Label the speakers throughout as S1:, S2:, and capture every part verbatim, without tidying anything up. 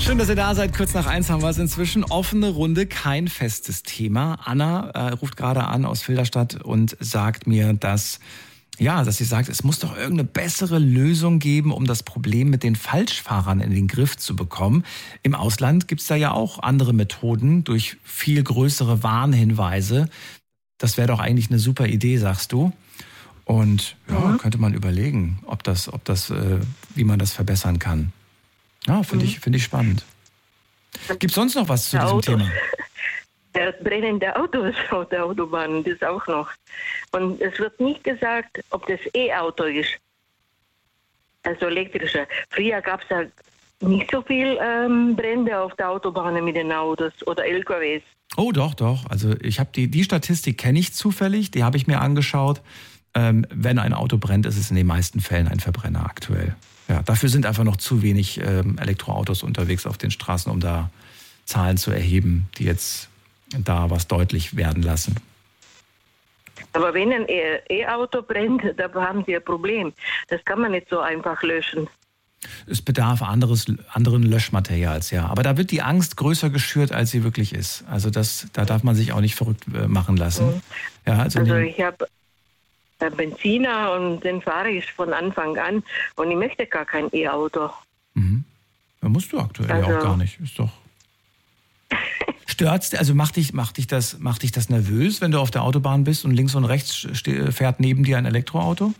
S1: Schön, dass ihr da seid. Kurz nach eins haben wir es inzwischen. Offene Runde, kein festes Thema. Anna äh, ruft gerade an aus Filderstadt und sagt mir, dass, ja, dass sie sagt, es muss doch irgendeine bessere Lösung geben, um das Problem mit den Falschfahrern in den Griff zu bekommen. Im Ausland gibt es da ja auch andere Methoden durch viel größere Warnhinweise. Das wäre doch eigentlich eine super Idee, sagst du. Und ja, mhm. könnte man überlegen, ob das, ob das, äh, wie man das verbessern kann. Ja, finde mhm. ich, finde ich spannend. Gibt es sonst noch was zu diesem Autos. Thema?
S2: Das Brennen der Autos auf der Autobahn, das auch noch. Und es wird nicht gesagt, ob das E-Auto ist. Also elektrische. Früher gab es ja nicht so viel ähm, Brände auf der Autobahn mit den Autos oder L K Ws.
S1: Oh, doch, doch. Also ich habe die, die Statistik kenne ich zufällig, die habe ich mir angeschaut. Ähm, wenn ein Auto brennt, ist es in den meisten Fällen ein Verbrenner aktuell. Ja, dafür sind einfach noch zu wenig ähm, Elektroautos unterwegs auf den Straßen, um da Zahlen zu erheben, die jetzt da was deutlich werden lassen.
S2: Aber wenn ein E-Auto brennt, da haben Sie ein Problem. Das kann man nicht so einfach löschen.
S1: Es bedarf anderes, anderen Löschmaterials, ja. Aber da wird die Angst größer geschürt, als sie wirklich ist. Also das, da darf man sich auch nicht verrückt machen lassen. Mhm. Ja, also
S2: also ich habe Benziner und den fahre ich von Anfang an und ich möchte gar kein E-Auto.
S1: Mhm. Da musst du aktuell also, auch gar nicht. Ist doch. Stört's, also macht dich, macht dich das, macht dich das nervös, wenn du auf der Autobahn bist und links und rechts ste- fährt neben dir ein Elektroauto?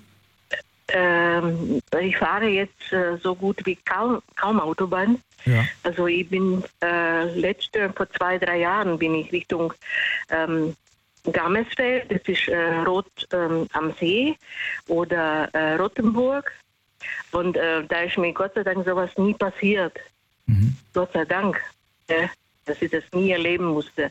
S2: Ähm, ich fahre jetzt äh, so gut wie kaum, kaum Autobahn. Ja. Also ich bin äh, letzte, vor zwei, drei Jahren bin ich Richtung ähm, Gammersfeld, das ist äh, Rot ähm, am See oder äh, Rothenburg. Und äh, da ist mir Gott sei Dank sowas nie passiert. Mhm. Gott sei Dank, äh, dass ich das nie erleben musste.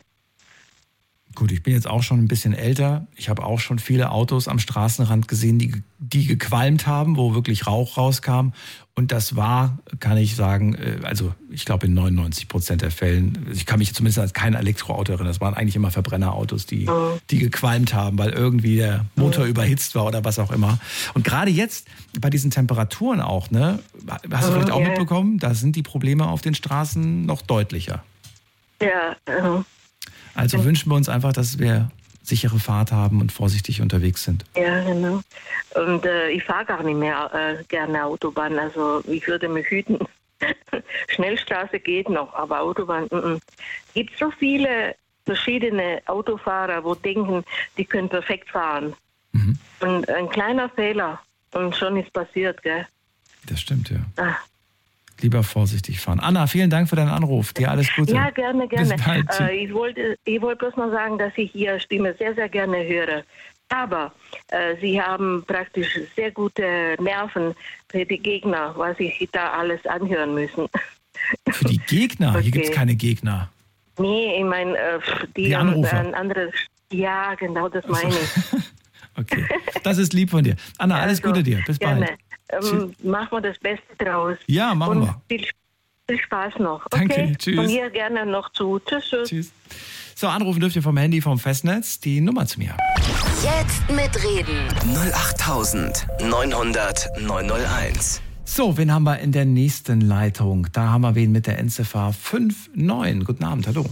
S1: Gut, ich bin jetzt auch schon ein bisschen älter. Ich habe auch schon viele Autos am Straßenrand gesehen, die, die gequalmt haben, wo wirklich Rauch rauskam. Und das war, kann ich sagen, also ich glaube in neunundneunzig Prozent der Fällen, ich kann mich zumindest als kein Elektroauto erinnern, das waren eigentlich immer Verbrennerautos, die, mhm. die gequalmt haben, weil irgendwie der Motor mhm. überhitzt war oder was auch immer. Und gerade jetzt bei diesen Temperaturen auch, ne, hast du mhm, vielleicht auch ja. mitbekommen, da sind die Probleme auf den Straßen noch deutlicher.
S2: Ja, mhm.
S1: Also ja. wünschen wir uns einfach, dass wir sichere Fahrt haben und vorsichtig unterwegs sind.
S2: Ja, genau. Und äh, ich fahre gar nicht mehr äh, gerne Autobahn. Also ich würde mich hüten. Schnellstraße geht noch, aber Autobahn, es gibt so viele verschiedene Autofahrer, wo denken, die können perfekt fahren. Mhm. Und ein kleiner Fehler und schon ist passiert, gell?
S1: Das stimmt, ja. Ah. Lieber vorsichtig fahren. Anna, vielen Dank für deinen Anruf. Dir alles Gute.
S2: Ja, gerne, gerne.
S1: Bis bald.
S2: Äh, ich wollte ich wollte bloß mal sagen, dass ich Ihre Stimme sehr, sehr gerne höre. Aber äh, Sie haben praktisch sehr gute Nerven für die Gegner, was sich da alles anhören müssen.
S1: Für die Gegner? Okay. Hier gibt es keine Gegner.
S2: Nee, ich meine, äh, die,
S1: die Anrufer.
S2: Ein anderes. Ja, genau, das meine ich.
S1: Okay, das ist lieb von dir. Anna, alles also, Gute dir. Bis
S2: gerne.
S1: bald.
S2: Ähm, machen wir das Beste draus.
S1: Ja, machen
S2: und
S1: wir.
S2: Viel, viel Spaß noch.
S1: Danke,
S2: okay?
S1: tschüss.
S2: Von hier gerne noch zu. Tschüss, tschüss.
S1: Tschüss. So, anrufen dürft ihr vom Handy, vom Festnetz, die Nummer zu mir.
S3: Jetzt mitreden.
S4: null acht neunhundert neunhunderteins.
S1: So, wen haben wir in der nächsten Leitung? Da haben wir wen mit der Endziffer fünf neun. Guten Abend, hallo.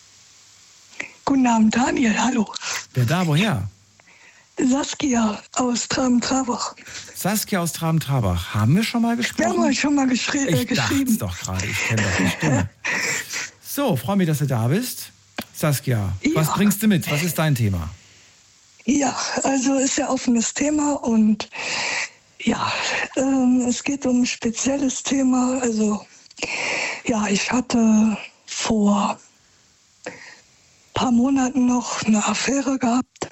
S5: Guten Abend, Daniel, hallo.
S1: Wer da, woher?
S5: Saskia aus Traben-Trabach.
S1: Saskia aus Traben-Trabach. Haben wir schon mal gesprochen?
S5: Wir haben schon mal geschri-
S1: ich
S5: äh, geschrieben.
S1: Ich dachte es doch gerade, ich kenne doch die Stimme. So, freue mich, dass du da bist. Saskia, ja. Was bringst du mit? Was ist dein Thema?
S5: Ja, also ist ja offenes Thema und ja, ähm, es geht um ein spezielles Thema. Also ja, ich hatte vor ein paar Monaten noch eine Affäre gehabt.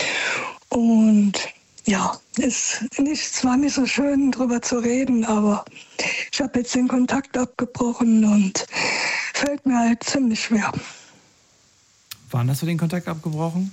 S5: Und ja, ist nicht, zwar nicht so schön drüber zu reden, aber ich habe jetzt den Kontakt abgebrochen und fällt mir halt ziemlich schwer.
S1: Wann hast du den Kontakt abgebrochen?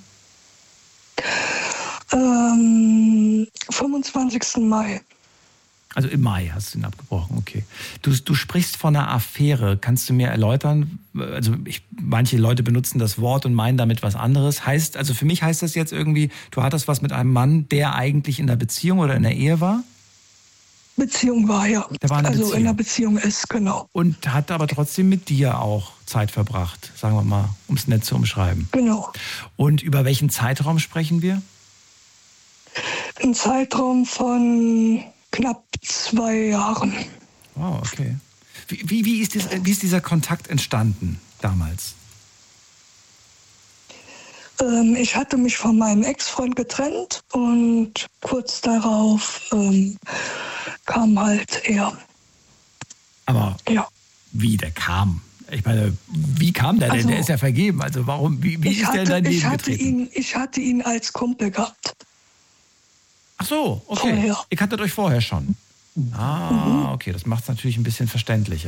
S5: Ähm, fünfundzwanzigsten Mai.
S1: Also im Mai hast du ihn abgebrochen, okay. Du, du sprichst von einer Affäre. Kannst du mir erläutern? Also ich, manche Leute benutzen das Wort und meinen damit was anderes. Heißt, also für mich heißt das jetzt irgendwie, du hattest was mit einem Mann, der eigentlich in der Beziehung oder in der Ehe war?
S5: Beziehung war, ja.
S1: Der war in
S5: also
S1: Beziehung.
S5: in einer Beziehung ist, genau.
S1: Und hat aber trotzdem mit dir auch Zeit verbracht, sagen wir mal, um es nett zu umschreiben.
S5: Genau.
S1: Und über welchen Zeitraum sprechen wir?
S5: Ein Zeitraum von knapp zwei Jahren.
S1: Wow, okay. Wie, wie, wie, ist, das, wie ist dieser Kontakt entstanden damals?
S5: Ähm, ich hatte mich von meinem Ex-Freund getrennt und kurz darauf ähm, kam halt er.
S1: Aber
S5: ja.
S1: Wie, der kam? Ich meine, wie kam der denn?
S5: Also,
S1: der ist ja vergeben. Also warum, wie, wie ist
S5: hatte,
S1: der in dein Leben
S5: ich hatte
S1: getreten?
S5: Ihn, ich hatte ihn als Kumpel gehabt.
S1: Ach so, okay.
S5: Vorher.
S1: Ihr kanntet euch vorher schon. Ah, okay, das macht es natürlich ein bisschen verständlicher.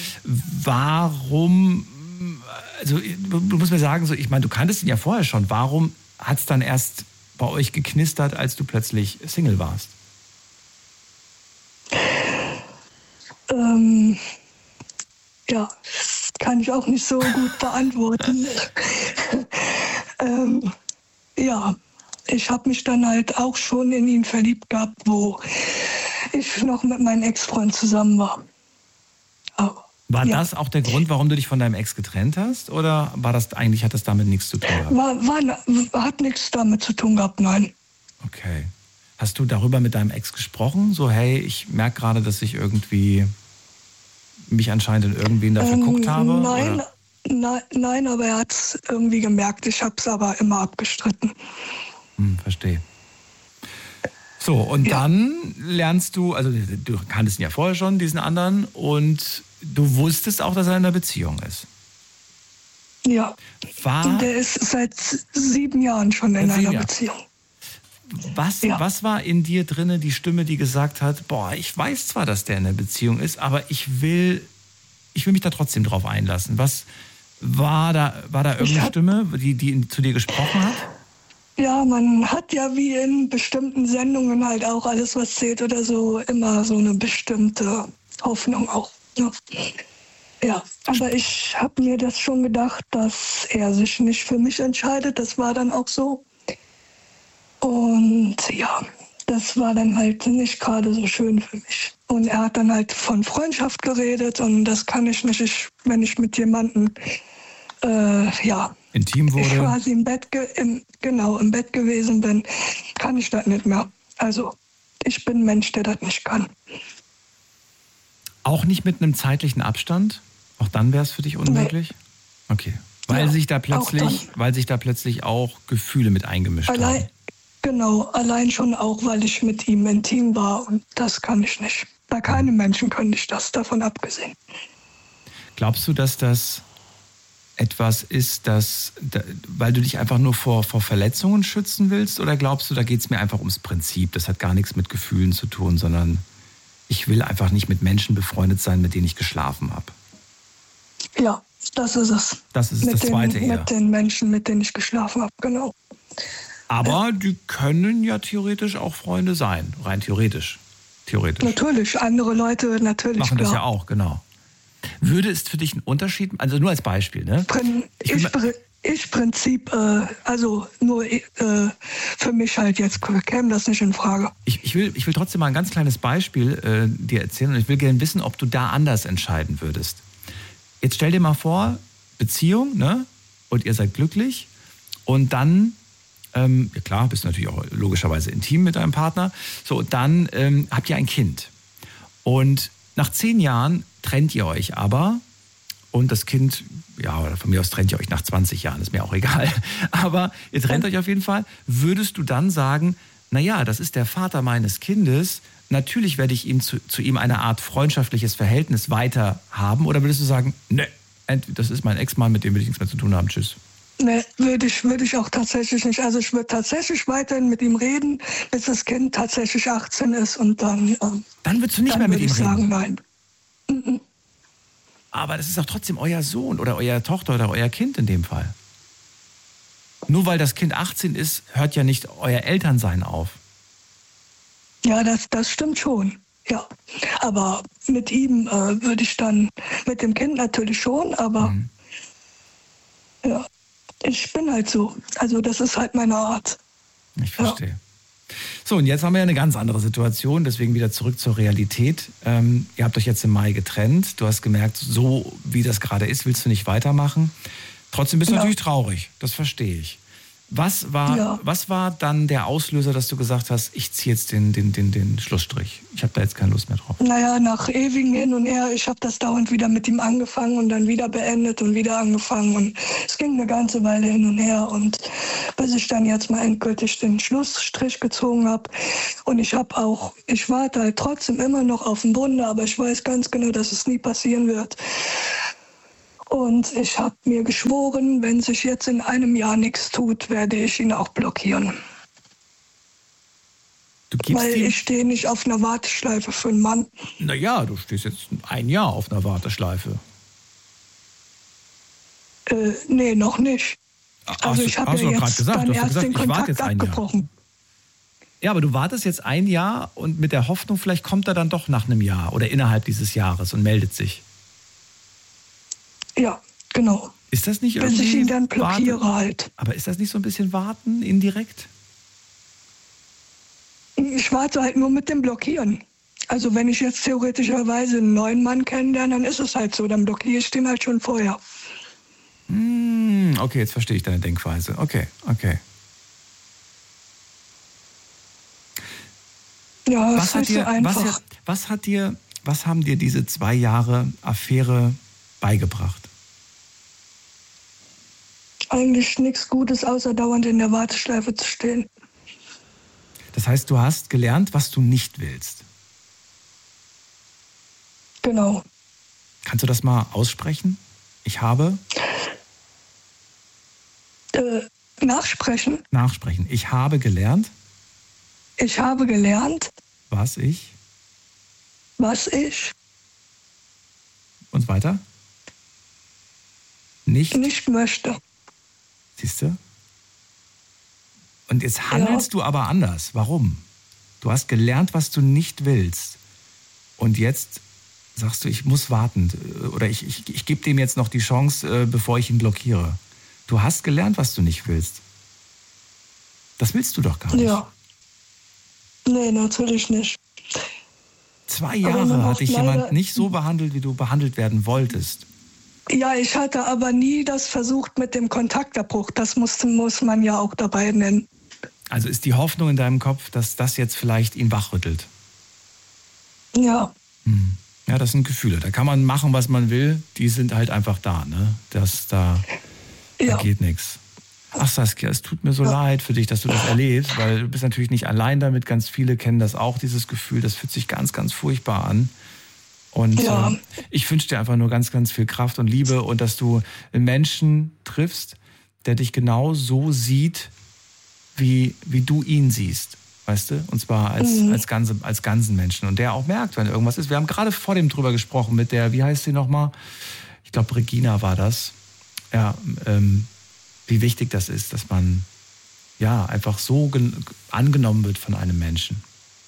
S1: Warum, also du musst mir sagen, so, ich meine, du kanntest ihn ja vorher schon. Warum hat es dann erst bei euch geknistert, als du plötzlich Single warst?
S5: Ähm, ja, das kann ich auch nicht so gut beantworten. ähm, ja, ich habe mich dann halt auch schon in ihn verliebt gehabt, wo ich noch mit meinem Ex-Freund zusammen war. Aber,
S1: war
S5: ja.
S1: das auch der Grund, warum du dich von deinem Ex getrennt hast? Oder war das eigentlich, hat das damit nichts zu tun gehabt?
S5: War, war, hat nichts damit zu tun gehabt, nein.
S1: Okay. Hast du darüber mit deinem Ex gesprochen? So, hey, ich merke gerade, dass ich irgendwie mich anscheinend in irgendwen da
S5: Ähm,
S1: verguckt habe?
S5: Nein,
S1: oder?
S5: nein, nein, aber er hat es irgendwie gemerkt. Ich habe es aber immer abgestritten.
S1: Hm, verstehe. So, und
S5: Ja.
S1: dann lernst du, also du kanntest ihn ja vorher schon, diesen anderen, und du wusstest auch, dass er in einer Beziehung ist.
S5: Ja.
S1: War,
S5: Und der ist seit sieben Jahren schon in
S1: Seit sieben
S5: einer
S1: Jahren.
S5: Beziehung.
S1: was,
S5: ja.
S1: was war in dir drinne die Stimme, die gesagt hat, boah, ich weiß zwar, dass der in einer Beziehung ist, aber ich will, ich will mich da trotzdem drauf einlassen. Was war da, war da irgendeine
S5: hab-
S1: Stimme, die, die zu dir gesprochen hat?
S5: Ja, man hat ja wie in bestimmten Sendungen halt auch alles, was zählt oder so, immer so eine bestimmte Hoffnung auch. Ne? Ja, aber ich habe mir das schon gedacht, dass er sich nicht für mich entscheidet. Das war dann auch so. Und ja, das war dann halt nicht gerade so schön für mich. Und er hat dann halt von Freundschaft geredet und das kann ich nicht, ich, wenn ich mit jemandem, äh, ja,
S1: Intim
S5: ich
S1: wurde?
S5: quasi im Bett, ge im, genau, im Bett gewesen bin, kann ich das nicht mehr. Also ich bin ein Mensch, der das nicht kann.
S1: Auch nicht mit einem zeitlichen Abstand? Auch dann wäre es für dich unmöglich? Okay. Weil
S5: Ja,
S1: sich da
S5: auch
S1: plötzlich, weil sich da plötzlich auch Gefühle mit eingemischt
S5: Allein,
S1: haben.
S5: genau, allein schon auch, weil ich mit ihm intim war und das kann ich nicht. Bei keinem Menschen könnte ich das, davon abgesehen.
S1: Glaubst du, dass das etwas ist, das, da, weil du dich einfach nur vor, vor Verletzungen schützen willst? Oder glaubst du, da geht es mir einfach ums Prinzip? Das hat gar nichts mit Gefühlen zu tun, sondern ich will einfach nicht mit Menschen befreundet sein, mit denen ich geschlafen habe.
S5: Ja, das ist es.
S1: Das ist
S5: mit
S1: das
S5: den,
S1: Zweite eher.
S5: Mit den Menschen, mit denen ich geschlafen habe, genau.
S1: Aber die können ja theoretisch auch Freunde sein. Rein theoretisch. Theoretisch.
S5: Natürlich, andere Leute natürlich.
S1: Machen das
S5: klar.
S1: ja auch, genau. Würde es für dich einen Unterschied, also nur als Beispiel, ne?
S5: Prin
S1: Ich
S5: ich,
S1: will mal-
S5: Pri- ich Prinzip, äh, also nur äh, für mich halt jetzt käme das nicht in Frage.
S1: Ich, ich, will, ich will trotzdem mal ein ganz kleines Beispiel äh, dir erzählen und ich will gerne wissen, ob du da anders entscheiden würdest. Jetzt stell dir mal vor, Beziehung, ne? Und ihr seid glücklich und dann, ähm, ja klar, bist du natürlich auch logischerweise intim mit deinem Partner, so, und dann ähm, habt ihr ein Kind. Und nach zehn Jahren trennt ihr euch aber und das Kind, ja, oder von mir aus trennt ihr euch nach zwanzig Jahren, ist mir auch egal, aber ihr trennt euch auf jeden Fall. Würdest du dann sagen, naja, das ist der Vater meines Kindes, natürlich werde ich ihm zu, zu ihm eine Art freundschaftliches Verhältnis weiter haben, oder würdest du sagen, ne, das ist mein Ex-Mann, mit dem will ich nichts mehr zu tun haben, tschüss.
S5: Ne, würde ich, würde ich auch tatsächlich nicht. Also ich würde tatsächlich weiterhin mit ihm reden, bis das Kind tatsächlich achtzehn ist und dann, ähm,
S1: Dann würdest du nicht
S5: dann
S1: mehr mit
S5: würde
S1: ihm
S5: ich
S1: reden.
S5: sagen, nein.
S1: Aber das ist doch trotzdem euer Sohn oder euer Tochter oder euer Kind in dem Fall. Nur weil das Kind achtzehn ist, hört ja nicht euer Elternsein auf.
S5: Ja, das, das stimmt schon. Ja, aber mit ihm äh, würde ich dann, mit dem Kind natürlich schon, aber
S1: Mhm.
S5: ja, ich bin halt so. Also das ist halt meine Art.
S1: Ich verstehe. So, und jetzt haben wir ja eine ganz andere Situation, deswegen wieder zurück zur Realität. Ähm, ihr habt euch jetzt im Mai getrennt. Du hast gemerkt, so wie das gerade ist, willst du nicht weitermachen. Trotzdem bist du ja. natürlich traurig, das verstehe ich. Was war, ja. was war dann der Auslöser, dass du gesagt hast, ich ziehe jetzt den, den, den, den Schlussstrich? Ich habe da jetzt keine Lust mehr drauf.
S5: Naja, nach ewigem Hin und Her, ich habe das dauernd wieder mit ihm angefangen und dann wieder beendet und wieder angefangen. Und es ging eine ganze Weile hin und her. Und bis ich dann jetzt mal endgültig den Schlussstrich gezogen habe. Und ich habe auch, ich warte halt trotzdem immer noch auf ein Wunder, aber ich weiß ganz genau, dass es nie passieren wird. Und ich habe mir geschworen, wenn sich jetzt in einem Jahr nichts tut, werde ich ihn auch blockieren.
S1: Du gibst
S5: Weil ich stehe nicht auf einer Warteschleife für einen Mann.
S1: Naja, du stehst jetzt ein Jahr auf einer Warteschleife.
S5: Äh, nee, noch nicht.
S1: Ach,
S5: also ich habe ja jetzt
S1: gesagt,
S5: dann erst
S1: gesagt,
S5: den Kontakt jetzt abgebrochen.
S1: Ja, aber du wartest jetzt ein Jahr und mit der Hoffnung, vielleicht kommt er dann doch nach einem Jahr oder innerhalb dieses Jahres und meldet sich.
S5: Ja, genau.
S1: Ist das nicht irgendwie...
S5: Bis ich ihn dann blockiere
S1: warten?
S5: halt.
S1: Aber ist das nicht so ein bisschen warten, indirekt?
S5: Ich warte halt nur mit dem Blockieren. Also wenn ich jetzt theoretischerweise einen neuen Mann kennenlerne, dann ist es halt so. Dann blockiere ich den halt schon vorher.
S1: Hm, okay, jetzt verstehe ich deine Denkweise. Okay, okay.
S5: Ja, das
S1: was
S5: ist
S1: hat
S5: nicht
S1: dir,
S5: so einfach.
S1: Was, was hat dir, was haben dir diese zwei Jahre Affäre beigebracht?
S5: Eigentlich nichts Gutes, außer dauernd in der Warteschleife zu stehen.
S1: Das heißt, du hast gelernt, was du nicht willst.
S5: Genau.
S1: Kannst du das mal aussprechen? Ich habe...
S5: Äh, nachsprechen?
S1: Nachsprechen. Ich habe gelernt...
S5: Ich habe gelernt...
S1: Was ich...
S5: Was ich...
S1: Und weiter? Nicht...
S5: Nicht möchte.
S1: Siehst du? Und jetzt handelst ja. du aber anders. Warum? Du hast gelernt, was du nicht willst. Und jetzt sagst du, ich muss warten. Oder ich, ich, ich gebe dem jetzt noch die Chance, bevor ich ihn blockiere. Du hast gelernt, was du nicht willst. Das willst du doch gar nicht.
S5: Ja. Nee, natürlich nicht.
S1: Zwei Jahre hat dich jemand nicht so behandelt, wie du behandelt werden wolltest.
S5: Ja, ich hatte aber nie das versucht mit dem Kontaktabbruch. Das muss, muss man ja auch dabei nennen.
S1: Also ist die Hoffnung in deinem Kopf, dass das jetzt vielleicht ihn wachrüttelt?
S5: Ja.
S1: Hm. Ja, das sind Gefühle. Da kann man machen, was man will. Die sind halt einfach da, ne? Das, da,
S5: ja.
S1: da geht nichts. Ach Saskia, es tut mir so ja. leid für dich, dass du das erlebst, weil du bist natürlich nicht allein damit. Ganz viele kennen das auch, dieses Gefühl. Das fühlt sich ganz, ganz furchtbar an. Und ja. äh, ich wünsche dir einfach nur ganz, ganz viel Kraft und Liebe und dass du einen Menschen triffst, der dich genau so sieht, wie, wie du ihn siehst. Weißt du? Und zwar als, mhm. als, ganze, als ganzen Menschen. Und der auch merkt, wenn irgendwas ist. Wir haben gerade vor dem drüber gesprochen mit der, wie heißt sie nochmal? Ich glaube, Regina war das. Ja, ähm, wie wichtig das ist, dass man ja einfach so gen- angenommen wird von einem Menschen.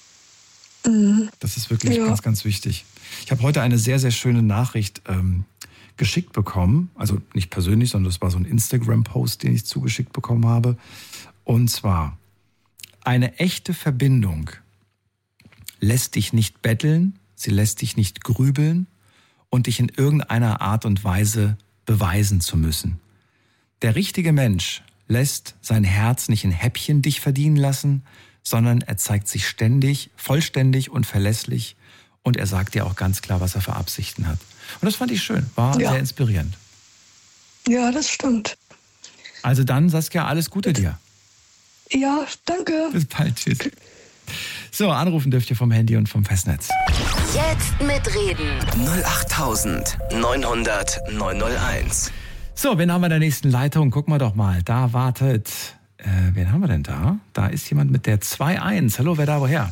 S5: Mhm.
S1: Das ist wirklich
S5: ja.
S1: ganz, ganz wichtig. Ich habe heute eine sehr, sehr schöne Nachricht ähm, geschickt bekommen. Also nicht persönlich, sondern das war so ein Instagram-Post, den ich zugeschickt bekommen habe. Und zwar, eine echte Verbindung lässt dich nicht betteln, sie lässt dich nicht grübeln und dich in irgendeiner Art und Weise beweisen zu müssen. Der richtige Mensch lässt sein Herz nicht in Häppchen dich verdienen lassen, sondern er zeigt sich ständig, vollständig und verlässlich und er sagt dir auch ganz klar, was er für Absichten hat. Und das fand ich schön, war ja. sehr inspirierend.
S5: Ja, das stimmt.
S1: Also dann, Saskia, alles Gute dir.
S5: Ja, danke.
S1: Bis bald, tschüss. So, anrufen dürft ihr vom Handy und vom Festnetz.
S3: Jetzt mitreden.
S4: null acht neunhundert neunhunderteins.
S1: So, wen haben wir in der nächsten Leitung? Gucken wir doch mal. Da wartet, äh, wen haben wir denn da? Da ist jemand mit der zwei eins. Hallo, wer da woher?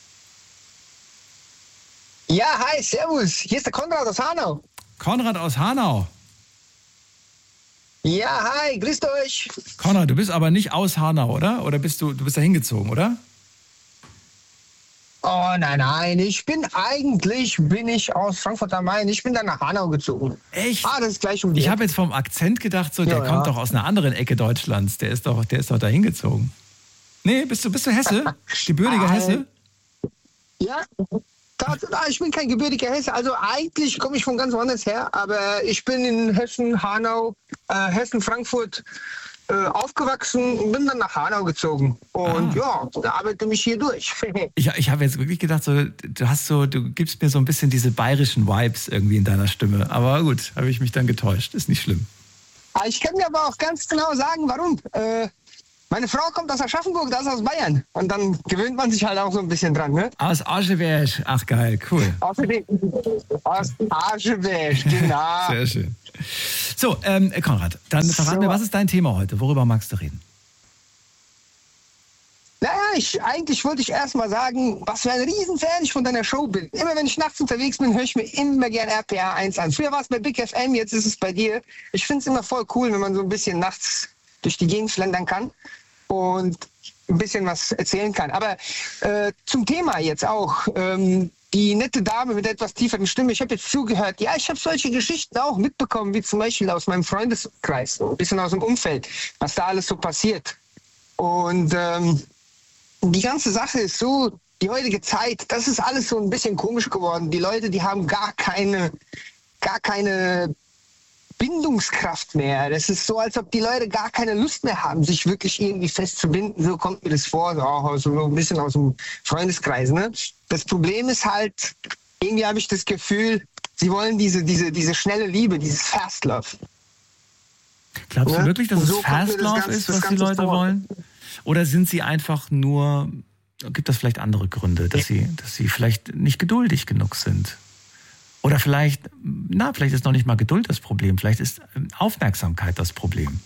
S6: Ja, hi, servus. Hier ist der Konrad aus Hanau.
S1: Konrad aus Hanau.
S6: Ja, hi, grüßt euch.
S1: Konrad, du bist aber nicht aus Hanau, oder? Oder bist du, du bist da hingezogen, oder?
S6: Oh, nein, nein, ich bin eigentlich, bin ich aus Frankfurt am Main. Ich bin dann nach Hanau gezogen.
S1: Echt?
S6: Ah, das ist gleich um die
S1: Ich habe jetzt vom Akzent gedacht, so, der
S6: ja,
S1: kommt
S6: ja.
S1: doch aus einer anderen Ecke Deutschlands. Der ist doch, der ist doch da hingezogen. Nee, bist du, bist du Hesse? Gebürtiger Hesse?
S6: Ja, ich bin kein gebürtiger Hesse. Also eigentlich komme ich von ganz woanders her, aber ich bin in Hessen, Hanau, äh, Hessen, Frankfurt äh, aufgewachsen und bin dann nach Hanau gezogen. Und ah. ja, da arbeite mich hier durch.
S1: ich ich habe jetzt wirklich gedacht, so, du hast so, du gibst mir so ein bisschen diese bayerischen Vibes irgendwie in deiner Stimme. Aber gut, habe ich mich dann getäuscht. Ist nicht schlimm.
S6: Ich kann dir aber auch ganz genau sagen, warum. Äh, Meine Frau kommt aus Aschaffenburg, das ist aus Bayern. Und dann gewöhnt man sich halt auch so ein bisschen dran, ne?
S1: Aus Ascheberg. Ach geil, cool.
S6: Aus Ascheberg, genau.
S1: Sehr schön. So, ähm, Konrad, dann verrat so. mir, was ist dein Thema heute? Worüber magst du reden?
S6: Naja, ich, eigentlich wollte ich erst mal sagen, was für ein Riesenfan ich von deiner Show bin. Immer wenn ich nachts unterwegs bin, höre ich mir immer gerne R P R eins an. Früher war es bei Big F M, jetzt ist es bei dir. Ich finde es immer voll cool, wenn man so ein bisschen nachts durch die Gegend schlendern kann und ein bisschen was erzählen kann. Aber äh, zum Thema jetzt auch. Ähm, die nette Dame mit etwas tieferen Stimme, ich habe jetzt zugehört. Ja, ich habe solche Geschichten auch mitbekommen, wie zum Beispiel aus meinem Freundeskreis, ein bisschen aus dem Umfeld, was da alles so passiert. Und ähm, die ganze Sache ist so, die heutige Zeit, das ist alles so ein bisschen komisch geworden. Die Leute, die haben gar keine, gar keine Bindungskraft mehr. Das ist so, als ob die Leute gar keine Lust mehr haben, sich wirklich irgendwie festzubinden. So kommt mir das vor, so, auch so ein bisschen aus dem Freundeskreis. Ne? Das Problem ist halt, irgendwie habe ich das Gefühl, sie wollen diese, diese, diese schnelle Liebe, dieses Fast Love.
S1: Glaubst
S6: ja?
S1: du wirklich, dass
S6: so
S1: es Fast Love ist, was die Leute vor. wollen? Oder sind sie einfach nur, gibt es vielleicht andere Gründe, dass sie, dass sie vielleicht nicht geduldig genug sind? Oder vielleicht, na, vielleicht ist noch nicht mal Geduld das Problem, vielleicht ist Aufmerksamkeit das Problem.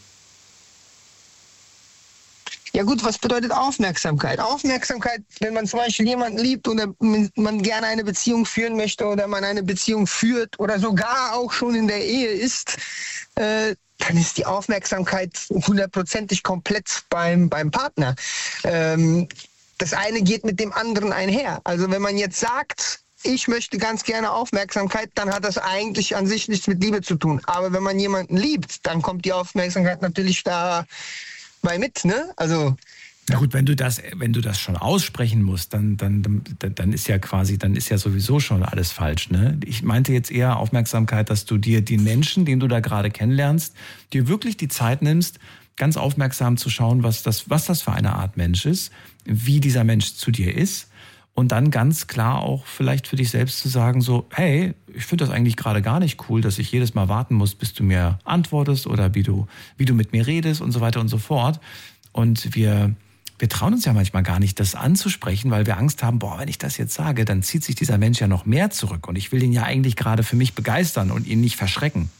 S6: Ja gut, was bedeutet Aufmerksamkeit? Aufmerksamkeit, wenn man zum Beispiel jemanden liebt oder man gerne eine Beziehung führen möchte oder man eine Beziehung führt oder sogar auch schon in der Ehe ist, äh, dann ist die Aufmerksamkeit hundertprozentig komplett beim, beim Partner. Ähm, das eine geht mit dem anderen einher. Also wenn man jetzt sagt, ich möchte ganz gerne Aufmerksamkeit, dann hat das eigentlich an sich nichts mit Liebe zu tun. Aber wenn man jemanden liebt, dann kommt die Aufmerksamkeit natürlich da bei mit, ne? Also
S1: na gut, wenn du das, wenn du das schon aussprechen musst, dann, dann, dann, dann ist ja quasi, dann ist ja sowieso schon alles falsch, ne? Ich meinte jetzt eher Aufmerksamkeit, dass du dir den Menschen, den du da gerade kennenlernst, dir wirklich die Zeit nimmst, ganz aufmerksam zu schauen, was das, was das für eine Art Mensch ist, wie dieser Mensch zu dir ist. Und dann ganz klar auch vielleicht für dich selbst zu sagen, so, hey, ich finde das eigentlich gerade gar nicht cool, dass ich jedes Mal warten muss, bis du mir antwortest oder wie du, wie du mit mir redest und so weiter und so fort. Und wir, wir trauen uns ja manchmal gar nicht, das anzusprechen, weil wir Angst haben, boah, wenn ich das jetzt sage, dann zieht sich dieser Mensch ja noch mehr zurück. Und ich will ihn ja eigentlich gerade für mich begeistern und ihn nicht verschrecken.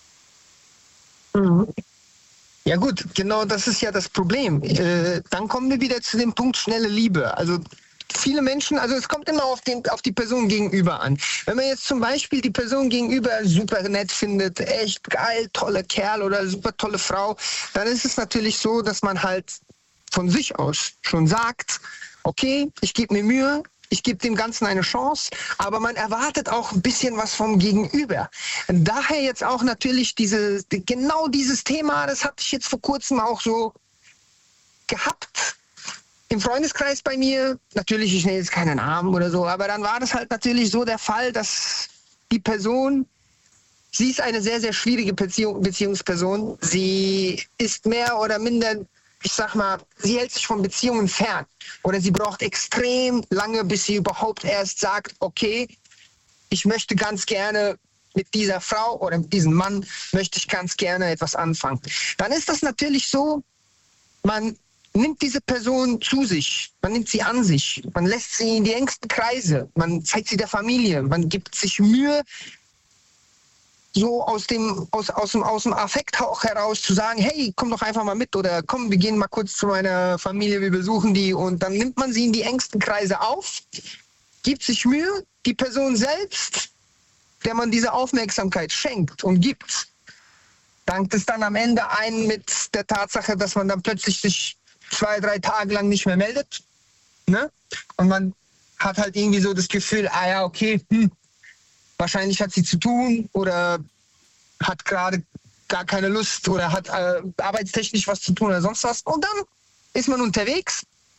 S6: Mhm. Ja gut, genau das ist ja das Problem. Äh, dann kommen wir wieder zu dem Punkt schnelle Liebe. Also viele Menschen, also es kommt immer auf, den, auf die Person gegenüber an. Wenn man jetzt zum Beispiel die Person gegenüber super nett findet, echt geil, toller Kerl oder super tolle Frau, dann ist es natürlich so, dass man halt von sich aus schon sagt, okay, ich gebe mir Mühe, ich gebe dem Ganzen eine Chance, aber man erwartet auch ein bisschen was vom Gegenüber. Daher jetzt auch natürlich diese, genau dieses Thema, das hatte ich jetzt vor kurzem auch so gehabt, im Freundeskreis bei mir, natürlich, ich nenne jetzt keinen Namen oder so, aber dann war das halt natürlich so der Fall, dass die Person, sie ist eine sehr, sehr schwierige Beziehung, Beziehungsperson. Sie ist mehr oder minder, ich sag mal, sie hält sich von Beziehungen fern. Oder sie braucht extrem lange, bis sie überhaupt erst sagt, okay, ich möchte ganz gerne mit dieser Frau oder mit diesem Mann, möchte ich ganz gerne etwas anfangen. Dann ist das natürlich so, man nimmt diese Person zu sich, man nimmt sie an sich, man lässt sie in die engsten Kreise, man zeigt sie der Familie, man gibt sich Mühe, so aus dem, aus, aus dem, aus dem Affekt auch heraus zu sagen, hey, komm doch einfach mal mit oder komm, wir gehen mal kurz zu meiner Familie, wir besuchen die und dann nimmt man sie in die engsten Kreise auf, gibt sich Mühe, die Person selbst, der man diese Aufmerksamkeit schenkt und gibt, dankt es dann am Ende ein mit der Tatsache, dass man dann plötzlich sich zwei, drei Tage lang nicht mehr meldet. Ne? Und man hat halt irgendwie so das Gefühl, ah ja, okay, hm, wahrscheinlich hat sie zu tun oder hat gerade gar keine Lust oder hat äh, arbeitstechnisch was zu tun oder sonst was. Und dann ist man unterwegs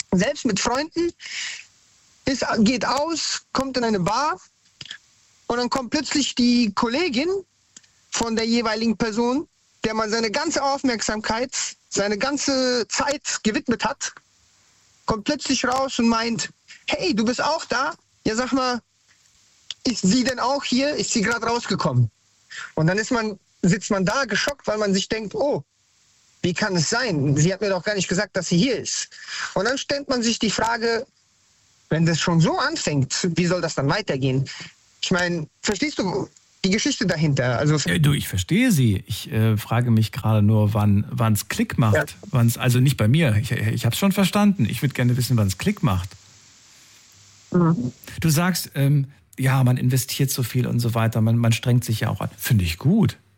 S6: Selbst mit Freunden, ist, geht aus, kommt in eine Bar und dann kommt plötzlich die Kollegin von der jeweiligen Person, der man seine ganze Aufmerksamkeit, seine ganze Zeit gewidmet hat, kommt plötzlich raus und meint, hey, du bist auch da? Ja, sag mal, ist sie denn auch hier? Ist sie gerade rausgekommen? Und dann ist man, sitzt man da geschockt, weil man sich denkt, oh, wie kann es sein? Sie hat mir doch gar nicht gesagt, dass sie hier ist. Und dann stellt man sich die Frage, wenn das schon so anfängt, wie soll das dann weitergehen? Ich meine, verstehst du die Geschichte dahinter? Also
S1: ja, du, ich verstehe sie. Ich äh, frage mich gerade nur, wann es Klick macht. Ja. Wann's, also nicht bei mir. Ich, ich habe es schon verstanden. Ich würde gerne wissen, wann es Klick macht. Mhm. Du sagst, ähm, ja, man investiert so viel und so weiter. Man, man strengt sich ja auch an. Finde ich gut.